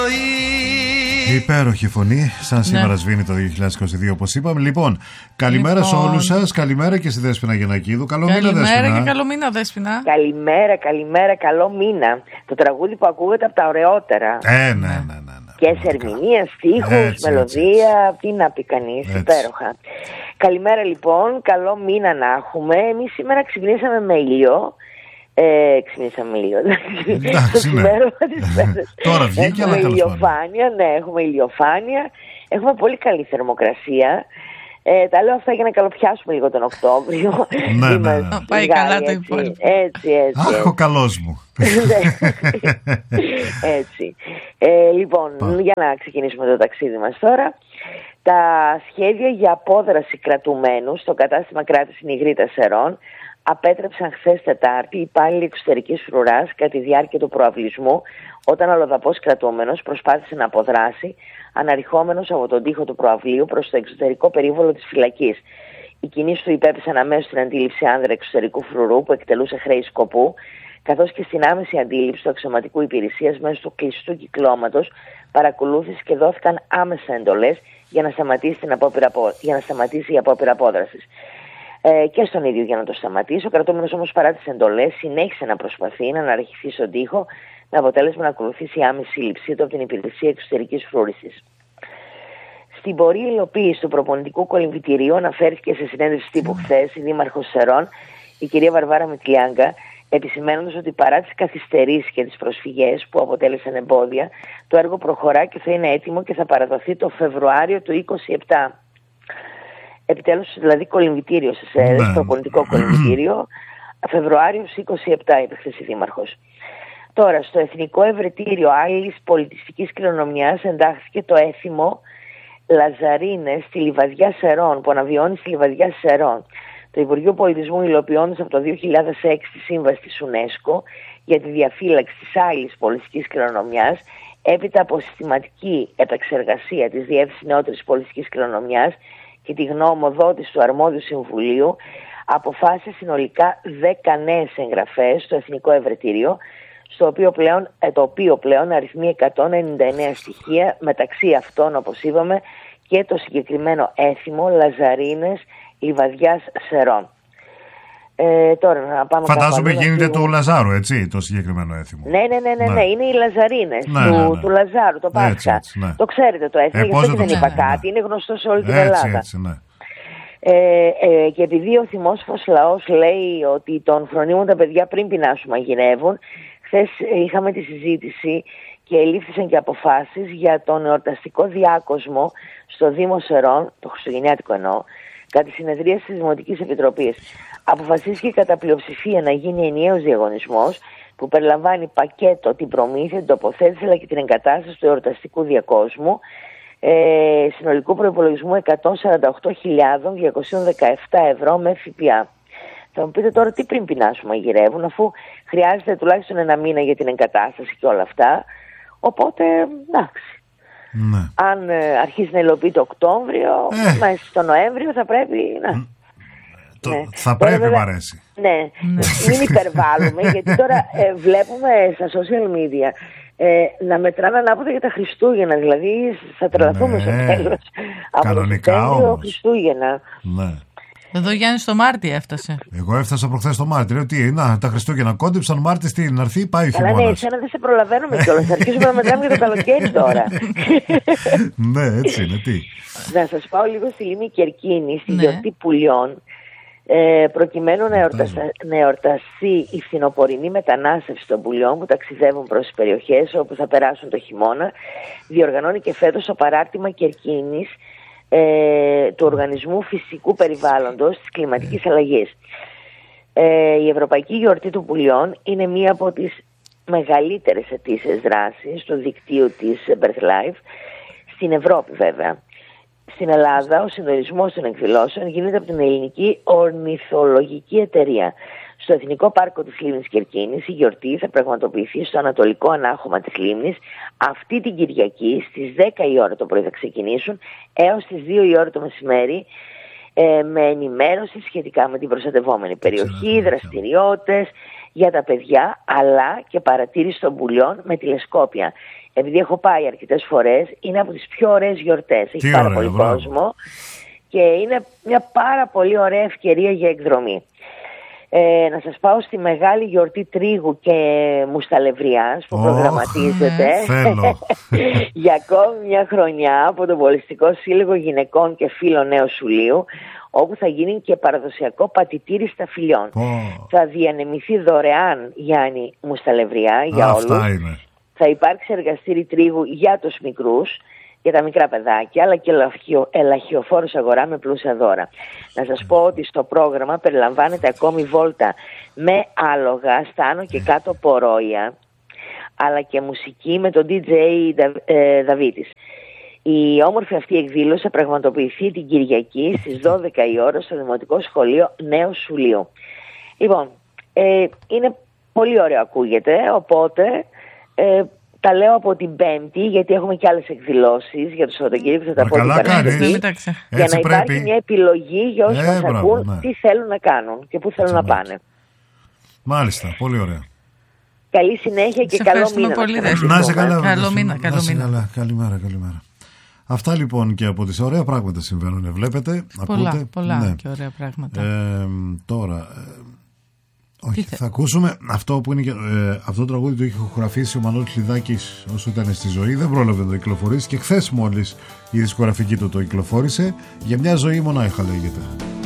Υπέροχη φωνή, σαν σήμερα σβήνει το 2022 όπως είπαμε. Λοιπόν, καλημέρα σε όλους σας. Καλημέρα και στη Δέσποινα Γεννακίδου. Καλό μήνα, Δέσποινα. Καλημέρα και καλό μήνα, Δέσποινα. Καλημέρα, καλό μήνα. Το τραγούδι που ακούγεται από τα ωραιότερα. Ναι. Και σε ερμηνεία, στίχους, μελωδία, τι να πει κανείς, υπέροχα. Καλημέρα λοιπόν, καλό μήνα να έχουμε. Εμείς σήμερα ξυπνήσαμε με ήλιο. Ξυπνήσαμε ήλιο. Τώρα βγήκε, αλλά τέλος πάντων. Έχουμε ηλιοφάνεια. Έχουμε πολύ καλή θερμοκρασία. Τα λέω αυτά για να καλοπιάσουμε λίγο τον Οκτώβριο. Ναι. Πάει καλά το υπόλοιπο. Έτσι. Αχ, ο καλός μου. Έτσι. Λοιπόν, για να ξεκινήσουμε το ταξίδι μας τώρα. Τα σχέδια για απόδραση κρατουμένου στο κατάστημα κράτησης Νιγρίτας Σερών απέτρεψαν χθες Τετάρτη υπάλληλοι εξωτερικής φρουράς κατά τη διάρκεια του προαυλισμού, όταν ο αλλοδαπός κρατούμενος προσπάθησε να αποδράσει αναρριχόμενος από τον τοίχο του προαυλίου προς το εξωτερικό περίβολο της φυλακής. Οι κινήσεις του υπέπεσαν αμέσως στην αντίληψη άνδρα εξωτερικού φρουρού που εκτελούσε χρέη σκοπού, καθώς και στην άμεση αντίληψη του αξιωματικού υπηρεσίας μέσω του κλειστού κυκλώματος παρακολούθηση και δόθηκαν άμεσα εντολές για να σταματήσει η απόπειρα απόδρασης. Και στον ίδιο για να το σταματήσει. Ο κρατούμενος όμως, παρά τις εντολές, συνέχισε να προσπαθεί να αναρριχηθεί στον τοίχο, με αποτέλεσμα να ακολουθήσει η άμεση σύλληψή του από την υπηρεσία εξωτερικής φρούρησης. Στην πορεία υλοποίηση του προπονητικού κολυμβητηρίου αναφέρθηκε σε συνέντευξη τύπου χθες η δήμαρχος Σερών, η κυρία Βαρβάρα Μητλιάγκα, επισημαίνοντας ότι παρά τις καθυστερήσεις και τις προσφυγές που αποτέλεσαν εμπόδια, το έργο προχωρά και θα είναι έτοιμο και θα παραδοθεί το Φεβρουάριο του 2027. Επιτέλους, δηλαδή κολυμβητήριο σε ΣΕΡΕΣ, προπονητικό κολυμβητήριο, Φεβρουάριος 27, είπε χθες η δήμαρχος. Τώρα, στο Εθνικό Ευρετήριο Άλλης Πολιτιστικής Κληρονομιάς εντάχθηκε το έθιμο Λαζαρίνες στη Λιβαδιά Σερών, που αναβιώνει στη Λιβαδιά Σερών. Το Υπουργείο Πολιτισμού, υλοποιώντας από το 2006 τη σύμβαση της UNESCO για τη διαφύλαξη της άλλης πολιτιστικής κληρονομιάς, έπειτα από συστηματική επεξεργασία της Διεύθυνσης Νεότερης Πολιτιστικής Κληρονομιάς και τη γνωμοδότηση του Αρμόδιου Συμβουλίου, αποφάσισε συνολικά 10 νέες εγγραφές στο Εθνικό Ευρετήριο, το οποίο πλέον αριθμεί 199 στοιχεία, μεταξύ αυτών, όπως είπαμε, και το συγκεκριμένο έθιμο Λαζαρίνες Λιβαδιάς Σερών. Τώρα να πάμε. Φαντάζομαι γίνεται του Λαζάρου, έτσι, το συγκεκριμένο έθιμο. Ναι, είναι οι Λαζαρίνες του Λαζάρου, το Πάσχα. Έτσι, ναι. Το ξέρετε το έθιμο, γι' αυτό και δεν είπα κάτι, είναι γνωστό σε όλη την Ελλάδα. Έτσι, ναι. Και επειδή ο θυμόσφος λαός λέει ότι τον φρονίμουν τα παιδιά πριν πεινάσουν μαγειρεύουν, χθες είχαμε τη συζήτηση και ελήφθησαν και αποφάσεις για τον εορταστικό διάκοσμο στο Δήμο Σερών, το χριστουγεννιάτικο εννοώ, κατά τη συνεδρία της Δημοτικής Επιτροπής. Αποφασίστηκε κατά πλειοψηφία να γίνει ενιαίος διαγωνισμός που περιλαμβάνει πακέτο την προμήθεια, την τοποθέτηση αλλά και την εγκατάσταση του εορταστικού διακόσμου, συνολικού προϋπολογισμού 148.217 ευρώ με ΦΠΑ. Θα μου πείτε τώρα τι πριν πεινάσουν μαγειρεύουν, αφού χρειάζεται τουλάχιστον ένα μήνα για την εγκατάσταση και όλα αυτά. Οπότε, εντάξει. Ναι. Αν αρχίσει να υλοποιεί το Οκτώβριο, μέσα στο Νοέμβριο θα πρέπει να... Θα πρέπει, μ' αρέσει. Ναι, μην υπερβάλλουμε, γιατί τώρα βλέπουμε στα social media να μετράνε ανάποδα για τα Χριστούγεννα. Δηλαδή θα τρελαθούμε στο τέλος. Κανονικά όμως. Χριστούγεννα. Ναι. Εδώ Γιάννη το Μάρτι έφτασε. Εγώ έφτασα προχθές το Μάρτι. Λέω τι, τα Χριστούγεννα κόντεψαν, Μάρτις τι, να έρθει, πάει ο χειμώνας. Αλλά ναι, εσένα δεν σε προλαβαίνουμε κιόλας. Θα αρχίσουμε να μετράμε για το καλοκαίρι τώρα. Ναι, έτσι είναι, τι. Να σας πάω λίγο στη λίμνη Κερκίνη, στη γιορτή Πουλιών, προκειμένου να εορταστεί η φθινοπορεινή μετανάστευση των πουλιών που ταξιδεύουν προς τις περιοχές όπου θα περάσουν το χειμώνα. Διοργανώνει και φέτος το παράρτημα Κερκίνης του Οργανισμού Φυσικού Περιβάλλοντος της Κλιματικής Αλλαγής. Η Ευρωπαϊκή Γιορτή των Πουλιών είναι μία από τις μεγαλύτερες αιτήσεις δράσεις του δικτύου της BirdLife στην Ευρώπη βέβαια. Στην Ελλάδα ο συντονισμός των εκδηλώσεων γίνεται από την Ελληνική Ορνηθολογική Εταιρεία. Στο Εθνικό Πάρκο της Λίμνης Κερκίνης η γιορτή θα πραγματοποιηθεί στο ανατολικό ανάχωμα της Λίμνης αυτή την Κυριακή στις 10 η ώρα το πρωί θα ξεκινήσουν έως τις 2 η ώρα το μεσημέρι με ενημέρωση σχετικά με την προστατευόμενη περιοχή, δραστηριότητες για τα παιδιά αλλά και παρατήρηση των πουλιών με τηλεσκόπια. επειδή έχω πάει αρκετές φορές, είναι από τις πιο ωραίες γιορτές. Έχει πάρα πολύ κόσμο και είναι μια πάρα πολύ ωραία ευκαιρία για εκδρομή. Να σας πάω στη μεγάλη γιορτή Τρίγου και Μουσταλευριάς που προγραμματίζεται για ακόμη μια χρονιά από τον Πολιστικό Σύλλογο Γυναικών και Φίλων Νέου Σουλίου, όπου θα γίνει και παραδοσιακό πατητήρι σταφυλιών. Θα διανεμηθεί δωρεάν, Γιάννη, Μουσταλευριά για όλους. Θα υπάρξει εργαστήρι τρίγου για τους μικρούς, για τα μικρά παιδάκια, αλλά και ελαχιοφόρος αγορά με πλούσια δώρα. Να σας πω ότι στο πρόγραμμα περιλαμβάνεται ακόμη βόλτα με άλογα στα άνω και κάτω πορόια, αλλά και μουσική με τον DJ Δαβίτης. Η όμορφη αυτή εκδήλωση θα πραγματοποιηθεί την Κυριακή στις 12 η ώρα στο Δημοτικό Σχολείο Νέου Σουλίου. Λοιπόν, είναι πολύ ωραίο ακούγεται, οπότε τα λέω από την Πέμπτη, γιατί έχουμε και άλλες εκδηλώσεις για το Σαββατοκύριακο, θα τα πω την Παρασκευή, για να υπάρχει μια επιλογή για όσους μας ακούν, τι θέλουν να κάνουν και πού θέλουν να πάνε. Μάλιστα, πολύ ωραία. Καλή συνέχεια και καλό μήνα. Να είσαι καλά. Καλό μήνα. Καλημέρα. Αυτά λοιπόν και από τις ωραία πράγματα συμβαίνουν, βλέπετε. Πολλά και ωραία πράγματα. Τώρα, όχι, θα ακούσουμε αυτό που είναι αυτό το τραγούδι το είχε ηχογραφήσει ο Μανώλης Λιδάκης όσο ήταν στη ζωή, δεν πρόλαβε να το κυκλοφορήσει και χθες μόλις η δισκογραφική του το κυκλοφόρησε. Για μια ζωή μονάχα λέγεται.